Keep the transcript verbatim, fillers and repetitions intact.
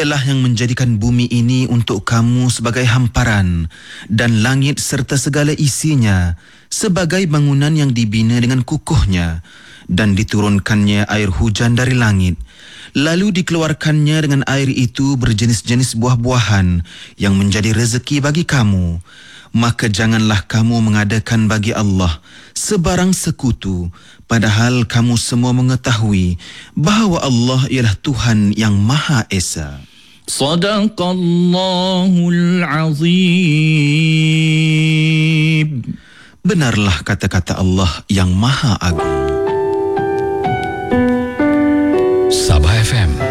Dialah yang menjadikan bumi ini untuk kamu sebagai hamparan dan langit serta segala isinya sebagai bangunan yang dibina dengan kukuhnya, dan diturunkannya air hujan dari langit. Lalu dikeluarkannya dengan air itu berjenis-jenis buah-buahan yang menjadi rezeki bagi kamu. Maka janganlah kamu mengadakan bagi Allah sebarang sekutu, padahal kamu semua mengetahui bahawa Allah ialah Tuhan yang Maha Esa. Sadaqallahul Azim. Benarlah kata-kata Allah yang Maha Agung. Sabah F M